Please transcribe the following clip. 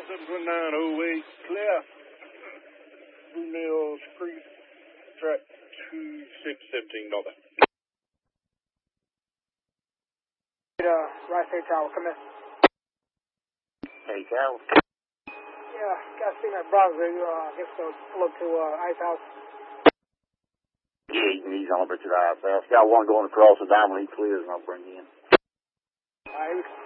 72908 clear. Blue Mills Creek, track 2617 north. Right there, Tower, come in. Hey, Tower. Yeah, got to see that Bronzeville. I guess they'll pull up to Ice House. Yeah, he's on over to the Ice House. Got one going across the diamond. He clears and I'll bring you in. All right,